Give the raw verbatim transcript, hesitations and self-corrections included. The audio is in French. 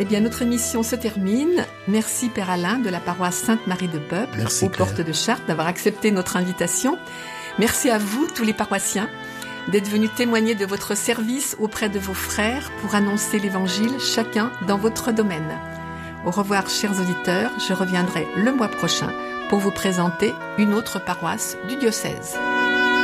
Eh bien, notre émission se termine. Merci Père Alain de la paroisse Sainte-Marie de Peuple, Merci, aux Claire. portes de Chartres, d'avoir accepté notre invitation. Merci à vous, tous les paroissiens, d'être venus témoigner de votre service auprès de vos frères pour annoncer l'Évangile, chacun dans votre domaine. Au revoir, chers auditeurs. Je reviendrai le mois prochain pour vous présenter une autre paroisse du diocèse.